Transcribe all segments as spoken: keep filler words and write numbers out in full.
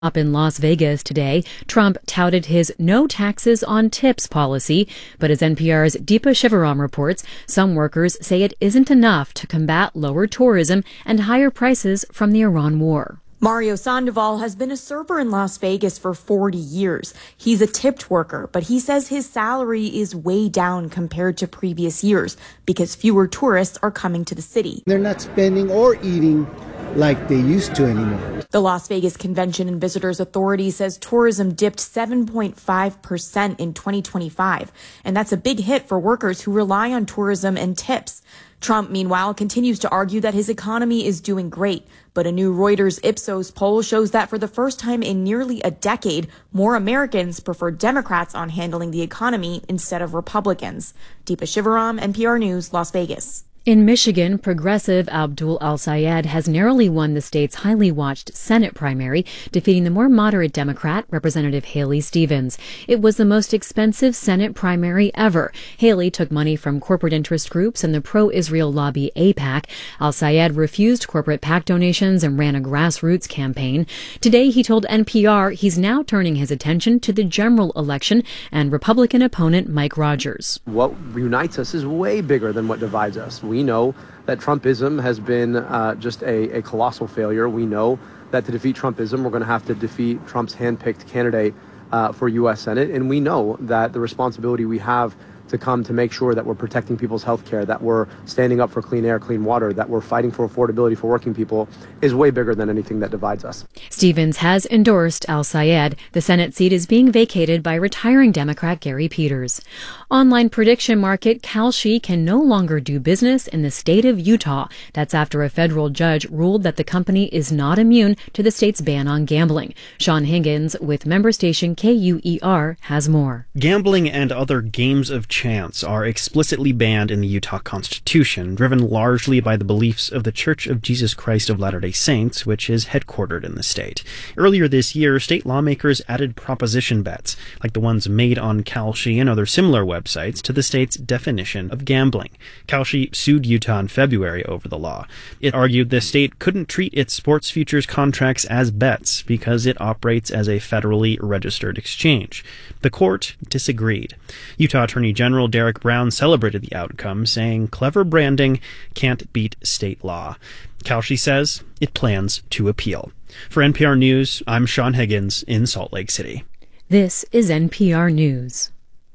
Up in Las Vegas today, Trump touted his no taxes on tips policy, but as N P R's Deepa Shivaram reports, some workers say it isn't enough to combat lower tourism and higher prices from the Iran war. Mario Sandoval has been a server in Las Vegas for forty years. He's a tipped worker, but he says his salary is way down compared to previous years because fewer tourists are coming to the city. They're not spending or eating like they used to anymore. The Las Vegas Convention and Visitors Authority says tourism dipped seven point five percent in twenty twenty-five, and that's a big hit for workers who rely on tourism and tips. Trump, meanwhile, continues to argue that his economy is doing great, but a new Reuters Ipsos poll shows that for the first time in nearly a decade, more Americans prefer Democrats on handling the economy instead of Republicans. Deepa Shivaram, N P R News, Las Vegas. In Michigan, progressive Abdul Al-Sayed has narrowly won the state's highly watched Senate primary, defeating the more moderate Democrat, Representative Haley Stevens. It was the most expensive Senate primary ever. Haley took money from corporate interest groups and the pro-Israel lobby AIPAC. Al-Sayed refused corporate PAC donations and ran a grassroots campaign. Today, he told N P R he's now turning his attention to the general election and Republican opponent Mike Rogers. What unites us is way bigger than what divides us. We know that Trumpism has been uh, just a, a colossal failure. We know that to defeat Trumpism, we're going to have to defeat Trump's handpicked candidate uh, for U S Senate. And we know that the responsibility we have to come to make sure that we're protecting people's health care, that we're standing up for clean air, clean water, that we're fighting for affordability for working people is way bigger than anything that divides us. Stevens has endorsed Al-Sayed. The Senate seat is being vacated by retiring Democrat Gary Peters. Online prediction market Kalshi can no longer do business in the state of Utah. That's after a federal judge ruled that the company is not immune to the state's ban on gambling. Sean Higgins with member station K U E R has more. Gambling and other games of chance are explicitly banned in the Utah Constitution, driven largely by the beliefs of the Church of Jesus Christ of Latter-day Saints, which is headquartered in the state. Earlier this year, state lawmakers added proposition bets, like the ones made on Kalshi and other similar websites, to the state's definition of gambling. Kalshi sued Utah in February over the law. It argued the state couldn't treat its sports futures contracts as bets because it operates as a federally registered exchange. The court disagreed. Utah Attorney General Derek Brown celebrated the outcome, saying clever branding can't beat state law. Kalshi says it plans to appeal. For N P R News, I'm Sean Higgins in Salt Lake City. This is N P R News.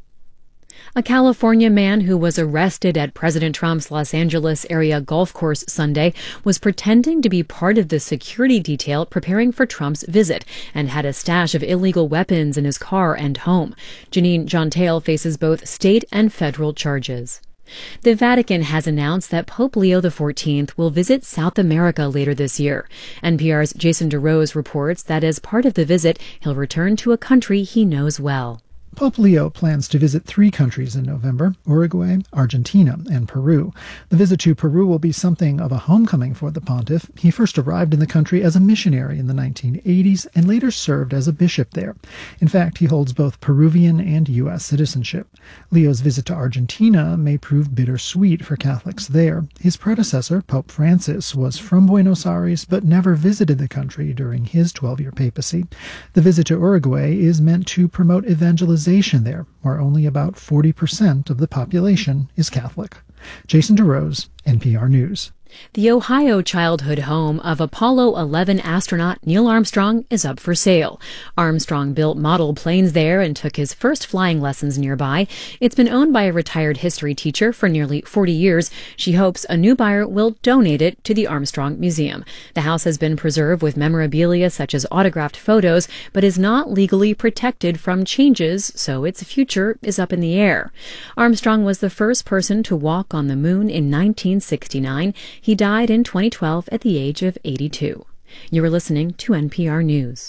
A California man who was arrested at President Trump's Los Angeles area golf course Sunday was pretending to be part of the security detail preparing for Trump's visit and had a stash of illegal weapons in his car and home. Janine Jontale faces both state and federal charges. The Vatican has announced that Pope Leo the fourteenth will visit South America later this year. N P R's Jason DeRose reports that as part of the visit, he'll return to a country he knows well. Pope Leo plans to visit three countries in November: Uruguay, Argentina, and Peru. The visit to Peru will be something of a homecoming for the pontiff. He first arrived in the country as a missionary in the nineteen eighties and later served as a bishop there. In fact, he holds both Peruvian and U S citizenship. Leo's visit to Argentina may prove bittersweet for Catholics there. His predecessor, Pope Francis, was from Buenos Aires but never visited the country during his twelve-year papacy. The visit to Uruguay is meant to promote evangelization there, where only about forty percent of the population is Catholic. Jason DeRose, N P R News. The Ohio childhood home of Apollo eleven astronaut Neil Armstrong is up for sale. Armstrong built model planes there and took his first flying lessons nearby. It's been owned by a retired history teacher for nearly forty years. She hopes a new buyer will donate it to the Armstrong Museum. The house has been preserved with memorabilia such as autographed photos, but is not legally protected from changes, so its future is up in the air. Armstrong was the first person to walk on the moon in nineteen sixty-nine. He died in twenty twelve at the age of eighty-two. You are listening to N P R News.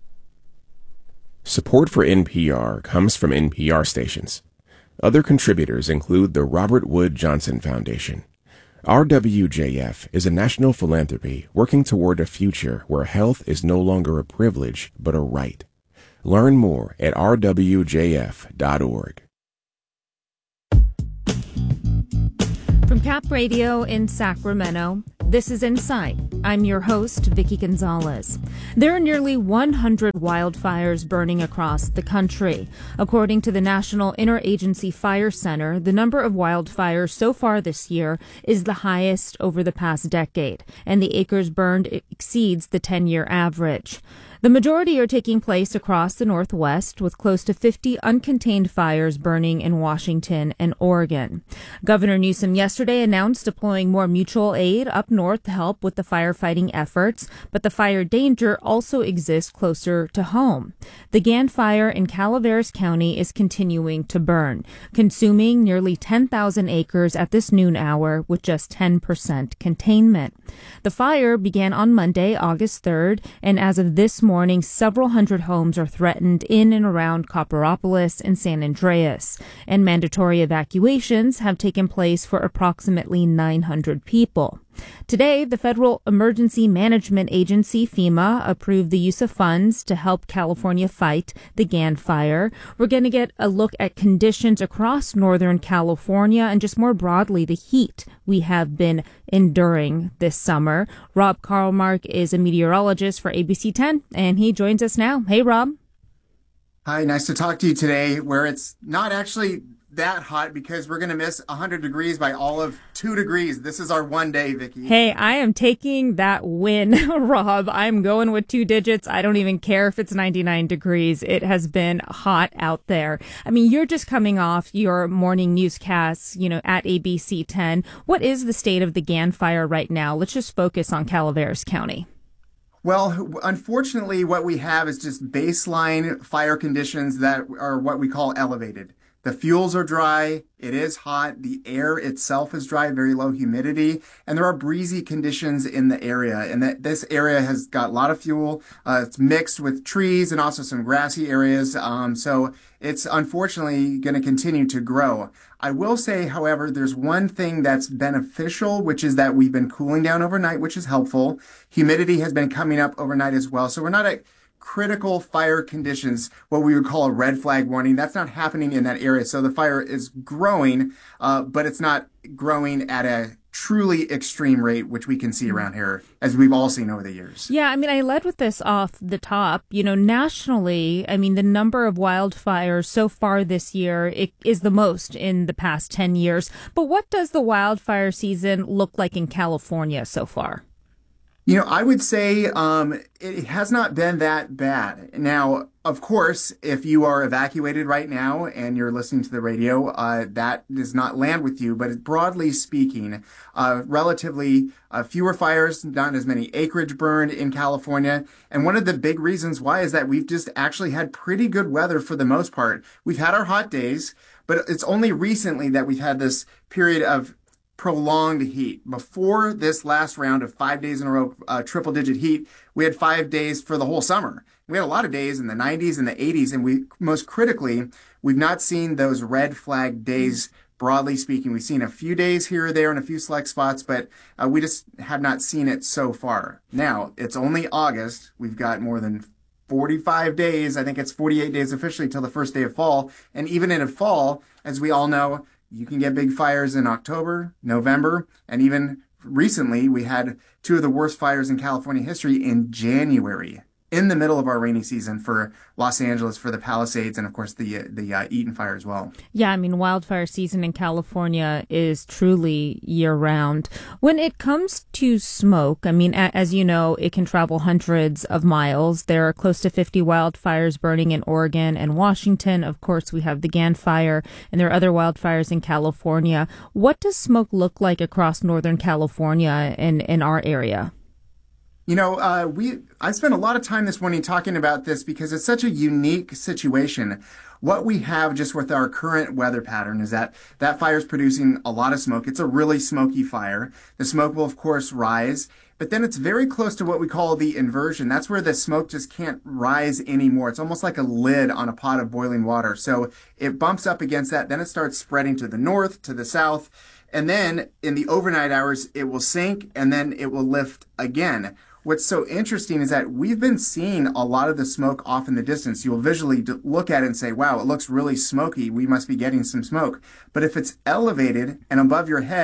Support for N P R comes from N P R stations. Other contributors include the Robert Wood Johnson Foundation. R W J F is a national philanthropy working toward a future where health is no longer a privilege but a right. Learn more at r w j f dot org. From Cap Radio in Sacramento, This is Insight. I'm your host, Vicki Gonzalez. There are nearly one hundred wildfires burning across the country. According to the National Interagency Fire Center, the number of wildfires so far this year is the highest over the past decade, and the acres burned exceeds the ten-year average. The majority are taking place across the Northwest, with close to fifty uncontained fires burning in Washington and Oregon. Governor Newsom yesterday announced deploying more mutual aid up north to help with the firefighting efforts, but the fire danger also exists closer to home. The Gann Fire in Calaveras County is continuing to burn, consuming nearly ten thousand acres at this noon hour with just ten percent containment. The fire began on Monday, August third, and as of this morning, morning, several hundred homes are threatened in and around Copperopolis and San Andreas, and mandatory evacuations have taken place for approximately nine hundred people. Today, the Federal Emergency Management Agency, FEMA, approved the use of funds to help California fight the Gann Fire. We're going to get a look at conditions across Northern California and just more broadly the heat we have been enduring this summer. Rob Carlmark is a meteorologist for A B C ten, and he joins us now. Hey, Rob. Hi, nice to talk to you today, where it's not actually that hot because we're going to miss one hundred degrees by all of two degrees. This is our one day, Vicki. Hey, I am taking that win, Rob. I'm going with two digits. I don't even care if it's ninety-nine degrees. It has been hot out there. I mean, you're just coming off your morning newscasts, you know, at A B C ten. What is the state of the Gann Fire right now? Let's just focus on Calaveras County. Well, unfortunately, what we have is just baseline fire conditions that are what we call elevated. The fuels are dry, it is hot, the air itself is dry, very low humidity, and there are breezy conditions in the area. And that this area has got a lot of fuel. Uh, it's mixed with trees and also some grassy areas. Um, so it's unfortunately going to continue to grow. I will say, however, there's one thing that's beneficial, which is that we've been cooling down overnight, which is helpful. Humidity has been coming up overnight as well. So we're not at critical fire conditions, what we would call a red flag warning. That's not happening in that area. So the fire is growing, uh, but it's not growing at a truly extreme rate, which we can see around here, as we've all seen over the years. Yeah, I mean, I led with this off the top. You know, nationally, I mean, the number of wildfires so far this year it is the most in the past ten years. But what does the wildfire season look like in California so far? You know, I would say um, it has not been that bad. Now, of course, if you are evacuated right now and you're listening to the radio, uh, that does not land with you. But broadly speaking, uh, relatively uh, fewer fires, not as many acreage burned in California. And one of the big reasons why is that we've just actually had pretty good weather for the most part. We've had our hot days, but it's only recently that we've had this period of prolonged heat. Before this last round of five days in a row, uh, triple digit heat, we had five days for the whole summer. We had a lot of days in the nineties and the eighties, and we, most critically, we've not seen those red flag days. Broadly speaking, we've seen a few days here or there in a few select spots, but uh, we just have not seen it so far. Now, it's only August. We've got more than forty-five days. I think it's forty-eight days officially till the first day of fall. And even in a fall, as we all know, you can get big fires in October, November, and even recently we had two of the worst fires in California history in January, in the middle of our rainy season for Los Angeles, for the Palisades, and of course the the uh, Eaton fire as well. Yeah, I mean, wildfire season in California is truly year-round. When it comes to smoke, I mean, a- as you know, it can travel hundreds of miles. There are close to fifty wildfires burning in Oregon and Washington. Of course, we have the Gann Fire, and there are other wildfires in California. What does smoke look like across Northern California and in our area? You know, uh, we I spent a lot of time this morning talking about this because it's such a unique situation. What we have just with our current weather pattern is that that fire is producing a lot of smoke. It's a really smoky fire. The smoke will, of course, rise, but then it's very close to what we call the inversion. That's where the smoke just can't rise anymore. It's almost like a lid on a pot of boiling water. So it bumps up against that. Then it starts spreading to the north, to the south. And then in the overnight hours, it will sink and then it will lift again. What's so interesting is that we've been seeing a lot of the smoke off in the distance. You'll visually d- look at it and say, wow, it looks really smoky. We must be getting some smoke. But if it's elevated and above your head,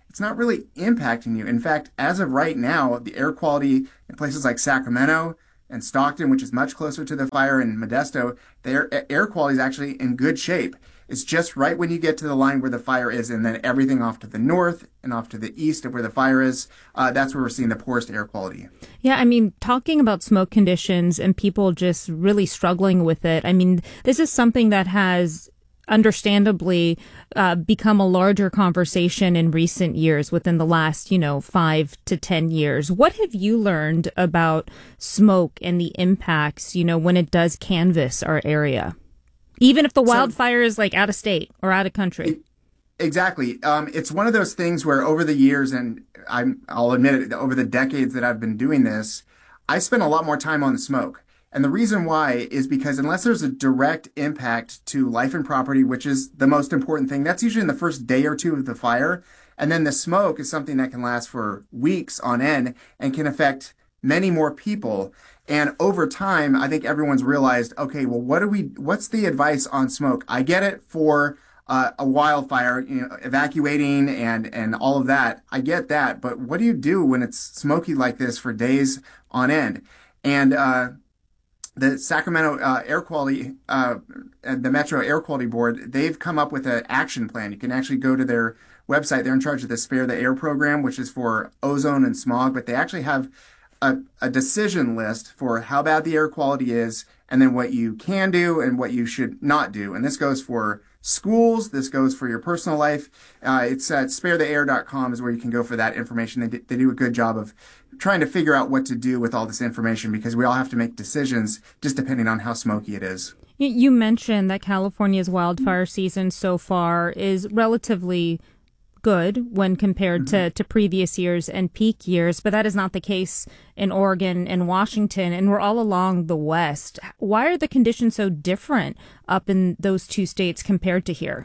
it's not really impacting you. In fact, as of right now, the air quality in places like Sacramento and Stockton, which is much closer to the fire, in Modesto, their air quality is actually in good shape. It's just right when you get to the line where the fire is, and then everything off to the north and off to the east of where the fire is, uh, that's where we're seeing the poorest air quality. Yeah, I mean, talking about smoke conditions and people just really struggling with it, I mean, this is something that has understandably uh, become a larger conversation in recent years, within the last, you know, five to ten years. What have you learned about smoke and the impacts, you know, when it does canvass our area? Even if the wildfire is like out of state or out of country. It, exactly. Um, it's one of those things where over the years, and I'm, I'll admit it, over the decades that I've been doing this, I spent a lot more time on the smoke. And the reason why is because unless there's a direct impact to life and property, which is the most important thing, that's usually in the first day or two of the fire. And then the smoke is something that can last for weeks on end and can affect many more people. And over time, I think everyone's realized, okay, well, what do we, what's the advice on smoke? I get it for uh, a wildfire, you know, evacuating and, and all of that. I get that. But what do you do when it's smoky like this for days on end? And, uh, the Sacramento uh, Air Quality, uh, the Metro Air Quality Board, they've come up with an action plan. You can actually go to their website. They're in charge of the Spare the Air program, which is for ozone and smog, but they actually have a, a decision list for how bad the air quality is, and then what you can do and what you should not do. And this goes for schools. This goes for your personal life. Uh, it's at spare the air dot com is where you can go for that information. They, d- they do a good job of trying to figure out what to do with all this information, because we all have to make decisions just depending on how smoky it is. You mentioned that California's wildfire season so far is relatively good when compared mm-hmm. to, to previous years and peak years, but that is not the case in Oregon and Washington, and we're all along the West. Why are the conditions so different up in those two states compared to here?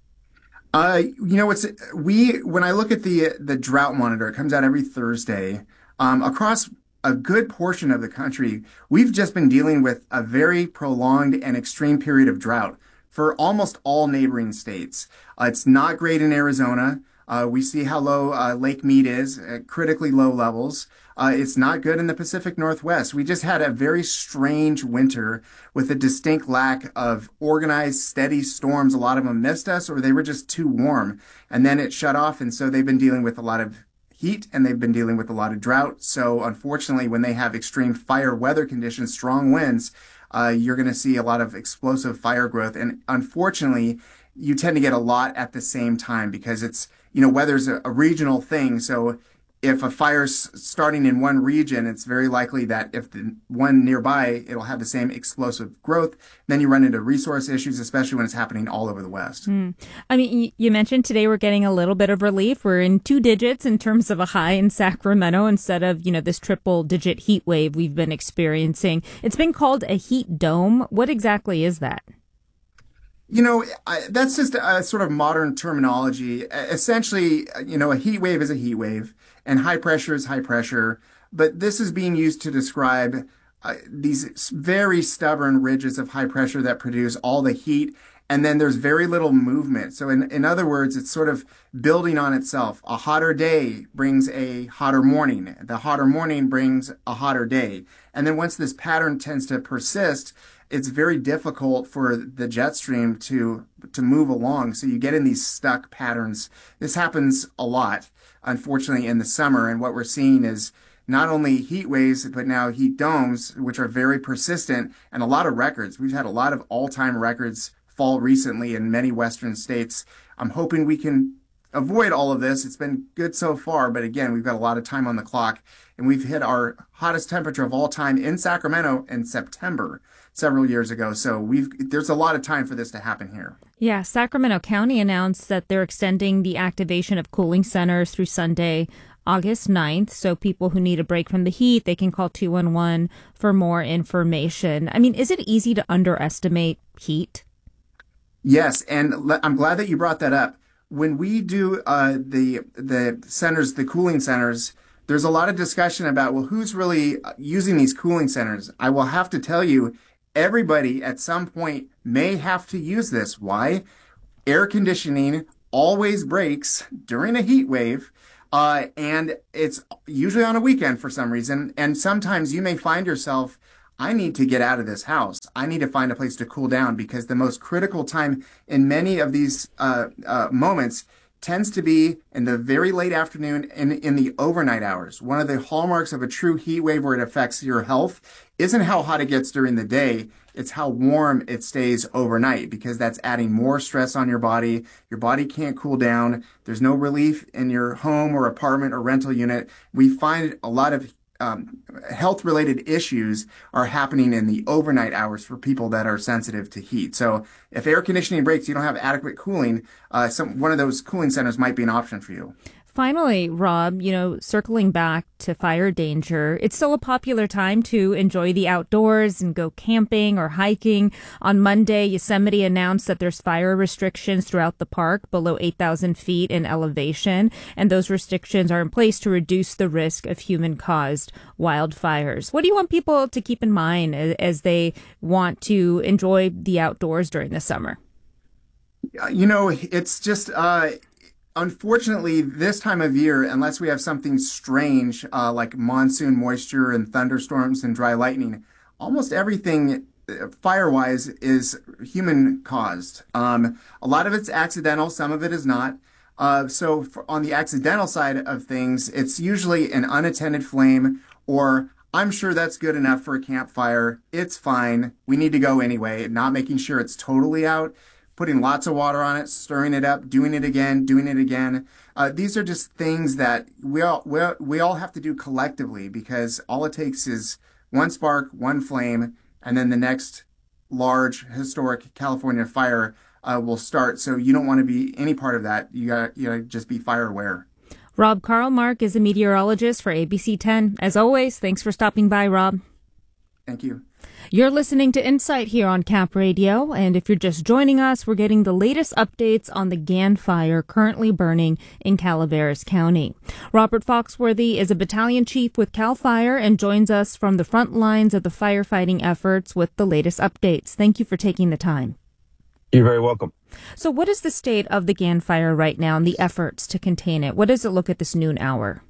Uh, you know, it's we when I look at the the drought monitor, it comes out every Thursday. Um, across a good portion of the country, we've just been dealing with a very prolonged and extreme period of drought for almost all neighboring states. Uh, it's not great in Arizona. Uh, we see how low uh, Lake Mead is, at critically low levels. Uh, it's not good in the Pacific Northwest. We just had a very strange winter with a distinct lack of organized, steady storms. A lot of them missed us, or they were just too warm. And then it shut off, and so they've been dealing with a lot of heat, and they've been dealing with a lot of drought. So unfortunately, when they have extreme fire weather conditions, strong winds, uh, you're going to see a lot of explosive fire growth. And unfortunately, you tend to get a lot at the same time, because it's, you know, weather's a, a regional thing. So if a fire's starting in one region, it's very likely that if the one nearby, it'll have the same explosive growth. Then you run into resource issues, especially when it's happening all over the West. Mm. I mean, you mentioned today we're getting a little bit of relief. We're in two digits in terms of a high in Sacramento instead of, you know, this triple digit heat wave we've been experiencing. It's been called a heat dome. What exactly is that? You know, I, that's just a sort of modern terminology. Essentially, you know, a heat wave is a heat wave, and high pressure is high pressure. But this is being used to describe uh, these very stubborn ridges of high pressure that produce all the heat, and then there's very little movement. So in, in other words, it's sort of building on itself. A hotter day brings a hotter morning. The hotter morning brings a hotter day. And then once this pattern tends to persist, it's very difficult for the jet stream to to move along. So you get in these stuck patterns. This happens a lot, unfortunately, in the summer. And what we're seeing is not only heat waves, but now heat domes, which are very persistent, and a lot of records. We've had a lot of all-time records fall recently in many Western states. I'm hoping we can avoid all of this. It's been good so far, but again, we've got a lot of time on the clock, and we've hit our hottest temperature of all time in Sacramento in September several years ago. So we've there's a lot of time for this to happen here. Yeah, Sacramento County announced that they're extending the activation of cooling centers through Sunday, August ninth. So people who need a break from the heat, they can call two one one for more information. I mean, is it easy to underestimate heat? Yes, and le- I'm glad that you brought that up. When we do uh, the the centers, the cooling centers, there's a lot of discussion about, well, who's really using these cooling centers? I will have to tell you, everybody at some point may have to use this. Why? Air conditioning always breaks during a heat wave. Uh, and it's usually on a weekend for some reason. And sometimes you may find yourself, I need to get out of this house. I need to find a place to cool down, because the most critical time in many of these uh, uh, moments tends to be in the very late afternoon and in the overnight hours. One of the hallmarks of a true heat wave where it affects your health isn't how hot it gets during the day. It's how warm it stays overnight, because that's adding more stress on your body. Your body can't cool down. There's no relief in your home or apartment or rental unit. We find a lot of um, health-related issues are happening in the overnight hours for people that are sensitive to heat. So if air conditioning breaks, you don't have adequate cooling, uh, some one of those cooling centers might be an option for you. Finally, Rob, you know, circling back to fire danger, it's still a popular time to enjoy the outdoors and go camping or hiking. On Monday, Yosemite announced that there's fire restrictions throughout the park below eight thousand feet in elevation, and those restrictions are in place to reduce the risk of human-caused wildfires. What do you want people to keep in mind as they want to enjoy the outdoors during the summer? You know, it's just... Uh, Unfortunately, this time of year, unless we have something strange uh, like monsoon moisture and thunderstorms and dry lightning, almost everything uh, fire-wise is human-caused. Um, a lot of it's accidental, some of it is not. Uh, so for, on the accidental side of things, it's usually an unattended flame, or I'm sure that's good enough for a campfire. It's fine. We need to go anyway, not making sure it's totally out. Putting lots of water on it, stirring it up, doing it again, doing it again. Uh, these are just things that we all, we all we all have to do collectively, because all it takes is one spark, one flame, and then the next large historic California fire uh, will start. So you don't want to be any part of that. You got you gotta just be fire aware. Rob Karlmark is a meteorologist for A B C ten. As always, thanks for stopping by, Rob. Thank you. You're listening to Insight here on Cap Radio, and if you're just joining us, we're getting the latest updates on the Gann fire currently burning in Calaveras County. Robert Foxworthy is a battalion chief with CAL FIRE and joins us from the front lines of the firefighting efforts with the latest updates. Thank you for taking the time. You're very welcome. So what is the state of the Gann fire right now and the efforts to contain it? What does it look at this noon hour?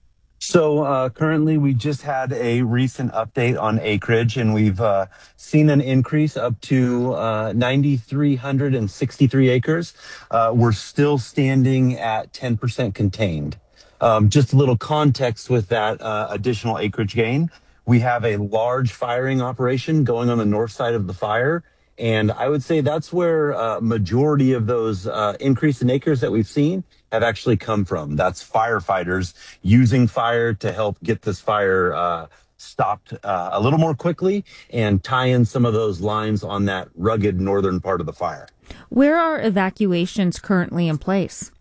So uh, currently, we just had a recent update on acreage, and we've uh, seen an increase up to uh, nine thousand three hundred sixty-three acres. Uh, we're still standing at ten percent contained. Um, just a little context with that uh, additional acreage gain. We have a large firing operation going on the north side of the fire. And I would say that's where uh, majority of those uh, increase in acres that we've seen have actually come from. That's firefighters using fire to help get this fire uh, stopped uh, a little more quickly and tie in some of those lines on that rugged northern part of the fire. Where are evacuations currently in place?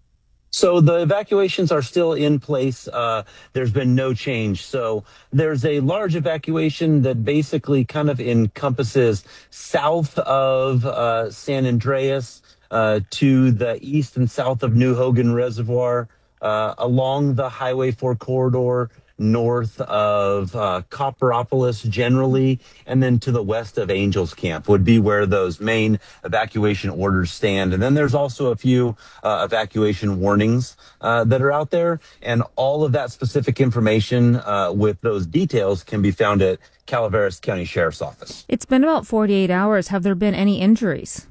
So the evacuations are still in place. Uh, there's been no change. So there's a large evacuation that basically kind of encompasses south of uh, San Andreas uh, to the east and south of New Hogan Reservoir, uh, along the Highway four corridor, north of uh, Copperopolis generally, and then to the west of Angels Camp would be where those main evacuation orders stand. And then there's also a few uh, evacuation warnings uh, that are out there. And all of that specific information uh, with those details can be found at Calaveras County Sheriff's Office. It's been about forty-eight hours. Have there been any injuries?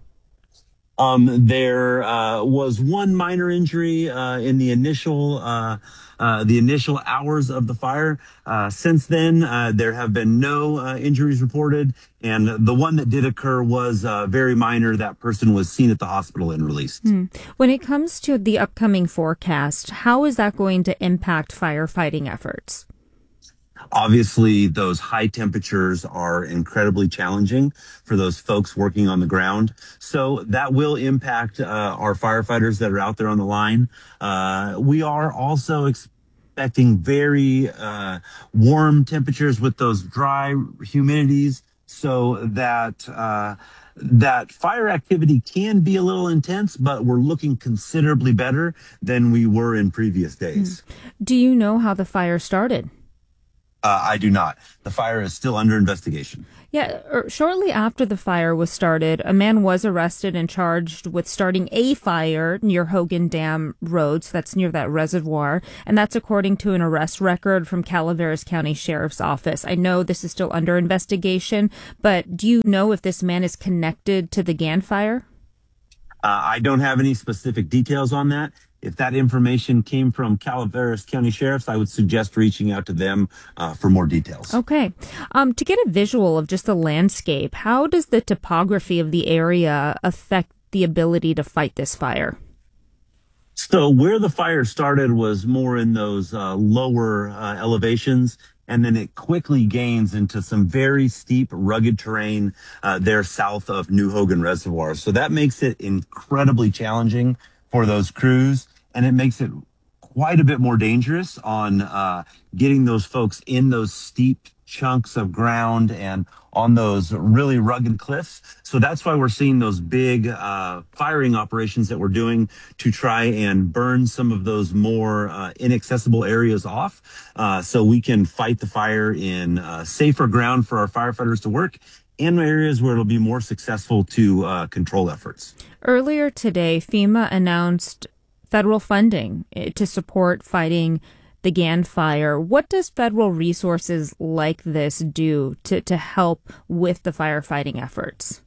Um, there uh, was one minor injury uh, in the initial uh, uh, the initial hours of the fire. Uh, since then, uh, there have been no uh, injuries reported, and the one that did occur was uh, very minor. That person was seen at the hospital and released. Hmm. When it comes to the upcoming forecast, how is that going to impact firefighting efforts? Obviously, those high temperatures are incredibly challenging for those folks working on the ground. So that will impact uh, our firefighters that are out there on the line. Uh, we are also expecting very uh, warm temperatures with those dry humidities, so that uh, that fire activity can be a little intense, but we're looking considerably better than we were in previous days. Do you know how the fire started? Uh, I do not. The fire is still under investigation. Yeah, er, shortly after the fire was started, a man was arrested and charged with starting a fire near Hogan Dam Road, so that's near that reservoir, and that's according to an arrest record from Calaveras County Sheriff's Office. I know this is still under investigation, but do you know if this man is connected to the Ghan fire? Uh, I don't have any specific details on that. If that information came from Calaveras County Sheriff's, I would suggest reaching out to them uh, for more details. Okay. Um, to get a visual of just the landscape, how does the topography of the area affect the ability to fight this fire? So where the fire started was more in those uh, lower uh, elevations, and then it quickly gains into some very steep, rugged terrain uh, there south of New Hogan Reservoir. So that makes it incredibly challenging for those crews, and it makes it quite a bit more dangerous on uh, getting those folks in those steep chunks of ground and on those really rugged cliffs. So that's why we're seeing those big uh, firing operations that we're doing to try and burn some of those more uh, inaccessible areas off uh, so we can fight the fire in uh, safer ground for our firefighters to work in areas where it'll be more successful to uh, control efforts. Earlier today, FEMA announced federal funding to support fighting the Ghan fire. What does federal resources like this do to, to help with the firefighting efforts?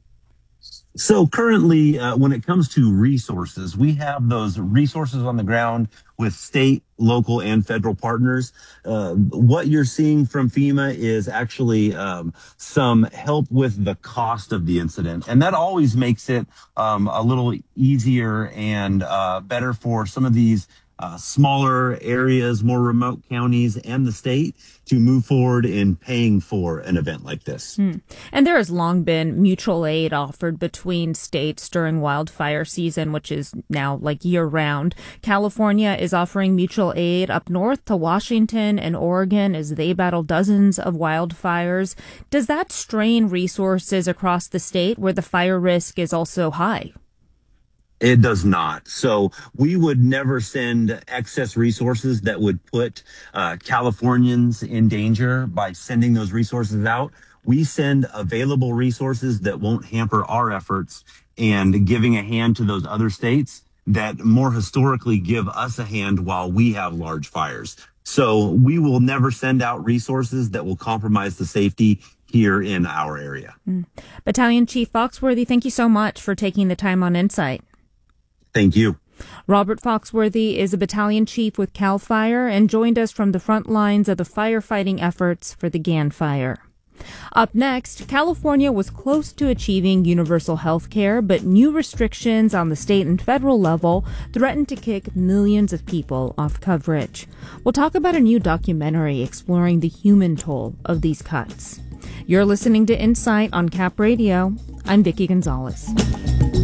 So currently, uh, when it comes to resources, we have those resources on the ground with state, local, and federal partners. Uh, what you're seeing from FEMA is actually um, some help with the cost of the incident. And that always makes it um, a little easier and uh, better for some of these Uh, smaller areas, more remote counties, and the state to move forward in paying for an event like this. Hmm. And there has long been mutual aid offered between states during wildfire season, which is now like year round. California is offering mutual aid up north to Washington and Oregon as they battle dozens of wildfires. Does that strain resources across the state where the fire risk is also high? It does not. So we would never send excess resources that would put uh, Californians in danger by sending those resources out. We send available resources that won't hamper our efforts and giving a hand to those other states that more historically give us a hand while we have large fires. So we will never send out resources that will compromise the safety here in our area. Mm. Battalion Chief Foxworthy, thank you so much for taking the time on Insight. Thank you. Robert Foxworthy is a battalion chief with CAL FIRE and joined us from the front lines of the firefighting efforts for the Ghan fire. Up next, California was close to achieving universal health care, but new restrictions on the state and federal level threatened to kick millions of people off coverage. We'll talk about a new documentary exploring the human toll of these cuts. You're listening to Insight on Cap Radio. I'm Vicki Gonzalez.